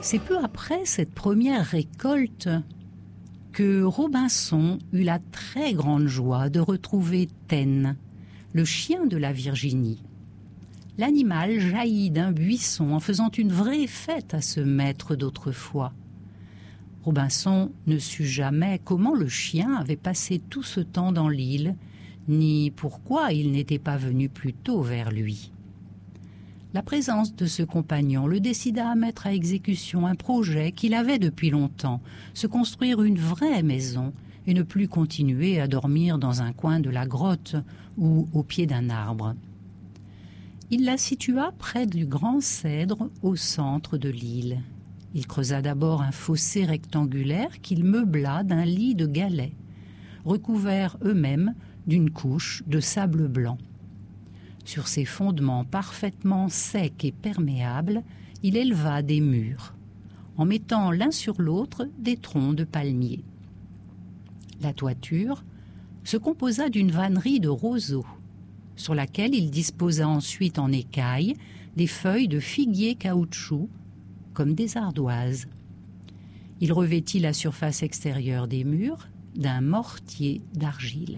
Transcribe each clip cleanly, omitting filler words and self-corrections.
C'est peu après cette première récolte que Robinson eut la très grande joie de retrouver Taine, le chien de la Virginie. L'animal jaillit d'un buisson en faisant une vraie fête à ce maître d'autrefois. Robinson ne sut jamais comment le chien avait passé tout ce temps dans l'île, ni pourquoi il n'était pas venu plus tôt vers lui. La présence de ce compagnon le décida à mettre à exécution un projet qu'il avait depuis longtemps, se construire une vraie maison et ne plus continuer à dormir dans un coin de la grotte ou au pied d'un arbre. Il la situa près du grand cèdre au centre de l'île. Il creusa d'abord un fossé rectangulaire qu'il meubla d'un lit de galets, recouverts eux-mêmes d'une couche de sable blanc. Sur ces fondements parfaitement secs et perméables, il éleva des murs, en mettant l'un sur l'autre des troncs de palmiers. La toiture se composa d'une vannerie de roseaux, sur laquelle il disposa ensuite en écailles des feuilles de figuier caoutchouc, comme des ardoises. Il revêtit la surface extérieure des murs d'un mortier d'argile.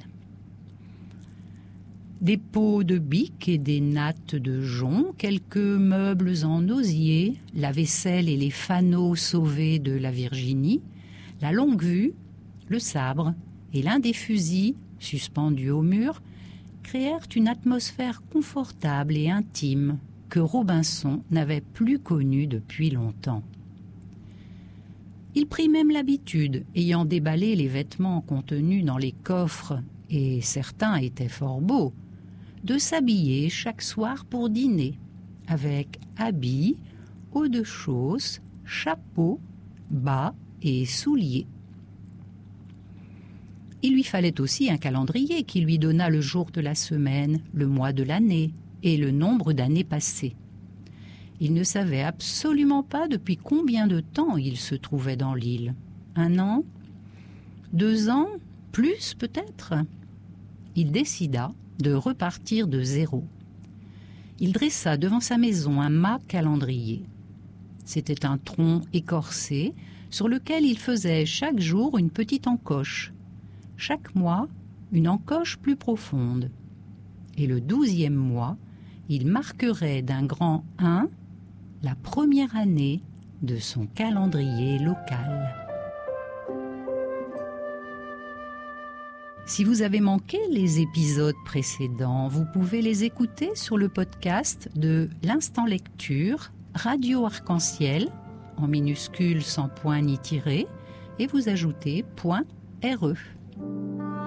Des pots de bique et des nattes de jonc, quelques meubles en osier, la vaisselle et les fanaux sauvés de la Virginie, la longue-vue, le sabre et l'un des fusils, suspendus au mur, créèrent une atmosphère confortable et intime que Robinson n'avait plus connue depuis longtemps. Il prit même l'habitude, ayant déballé les vêtements contenus dans les coffres, et certains étaient fort beaux, de s'habiller chaque soir pour dîner, avec habits, haut de chausses, chapeau, bas et souliers. Il lui fallait aussi un calendrier qui lui donnât le jour de la semaine, le mois de l'année et le nombre d'années passées. Il ne savait absolument pas depuis combien de temps il se trouvait dans l'île. 1 an, 2 ans, plus peut-être. Il décida de repartir de zéro. Il dressa devant sa maison un mât calendrier. C'était un tronc écorcé sur lequel il faisait chaque jour une petite encoche. Chaque mois, une encoche plus profonde. Et le 12e mois, il marquerait d'un grand 1 la première année de son calendrier local. Si vous avez manqué les épisodes précédents, vous pouvez les écouter sur le podcast de l'Instant Lecture, Radio Arc-en-Ciel, en minuscule sans point ni tiret, et vous ajoutez .re.